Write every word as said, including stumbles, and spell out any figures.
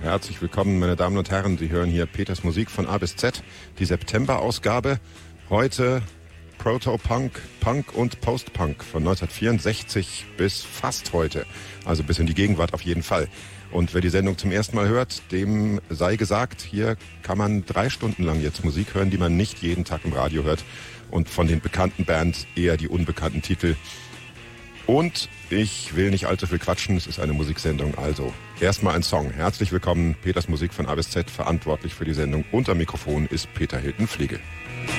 Herzlich willkommen, meine Damen und Herren. Sie hören hier Peters Musik von A bis Z, die September-Ausgabe. Heute Proto-Punk, Punk und Post-Punk von neunzehnhundertvierundsechzig bis fast heute. Also bis in die Gegenwart auf jeden Fall. Und wer die Sendung zum ersten Mal hört, dem sei gesagt, hier kann man drei Stunden lang jetzt Musik hören, die man nicht jeden Tag im Radio hört. Und von den bekannten Bands eher die unbekannten Titel. Und ich will nicht allzu viel quatschen, es ist eine Musiksendung, also erstmal ein Song. Herzlich willkommen, Peters Musik von A bis Z, verantwortlich für die Sendung. Unter Mikrofon ist Peter Hilton-Fliege.